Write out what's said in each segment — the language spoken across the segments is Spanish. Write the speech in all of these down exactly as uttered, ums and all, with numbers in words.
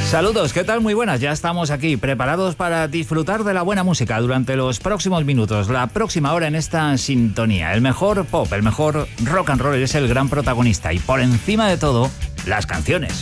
Saludos, ¿qué tal? Muy buenas, ya estamos aquí preparados para disfrutar de la buena música durante los próximos minutos, la próxima hora en esta sintonía. El mejor pop, el mejor rock and roll es el gran protagonista y por encima de todo, las canciones.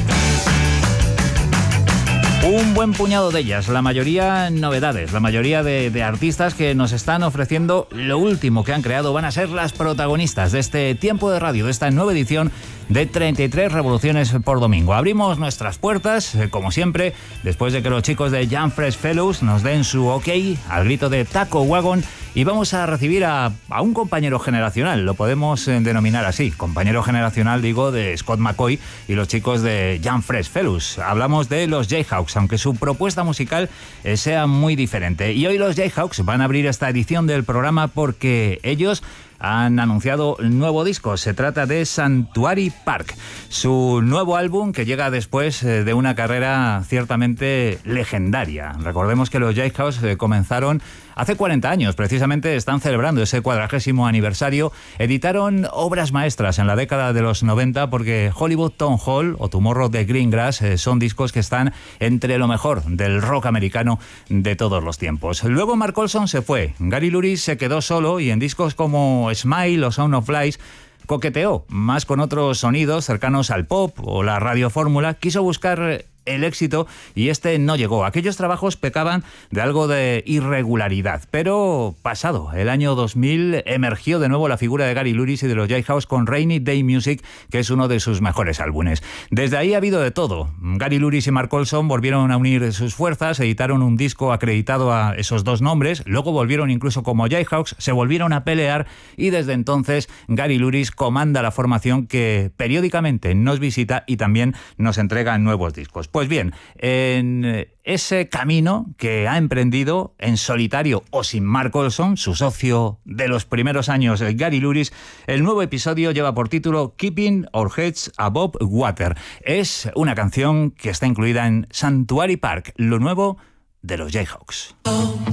Un buen puñado de ellas, la mayoría novedades, la mayoría de, de artistas que nos están ofreciendo lo último que han creado van a ser las protagonistas de este tiempo de radio, de esta nueva edición de treinta y tres revoluciones por domingo. Abrimos nuestras puertas, eh, como siempre, después de que los chicos de Jam Fresh Fellows nos den su ok al grito de Taco Wagon y vamos a recibir a, a un compañero generacional, lo podemos eh, denominar así, compañero generacional, digo, de Scott McCaughey y los chicos de Jam Fresh Fellows. Hablamos de los Jayhawks, aunque su propuesta musical eh, sea muy diferente. Y hoy los Jayhawks van a abrir esta edición del programa porque ellos han anunciado un nuevo disco. Se trata de Sanctuary Park, su nuevo álbum que llega después de una carrera ciertamente legendaria. Recordemos que los Jayhawks comenzaron hace cuarenta años, precisamente están celebrando ese cuadragésimo aniversario. Editaron obras maestras en la década de los noventa porque Hollywood Town Hall o Tomorrow de Greengrass eh, son discos que están entre lo mejor del rock americano de todos los tiempos. Luego Mark Olson se fue, Gary Louris se quedó solo y en discos como Smile o Sound of Lies coqueteó más con otros sonidos cercanos al pop o la radiofórmula, quiso buscar el éxito y este no llegó. Aquellos trabajos pecaban de algo de irregularidad, pero pasado el año dos mil emergió de nuevo la figura de Gary Louris y de los Jayhawks con Rainy Day Music, que es uno de sus mejores álbumes. Desde ahí ha habido de todo. Gary Louris y Mark Olson volvieron a unir sus fuerzas, editaron un disco acreditado a esos dos nombres, luego volvieron incluso como Jayhawks, se volvieron a pelear y desde entonces Gary Louris comanda la formación que periódicamente nos visita y también nos entrega nuevos discos. Pues bien, en ese camino que ha emprendido en solitario o sin Mark Olson, su socio de los primeros años, Gary Louris, el nuevo episodio lleva por título Keeping Our Heads Above Water. Es una canción que está incluida en Sanctuary Park, lo nuevo de los Jayhawks.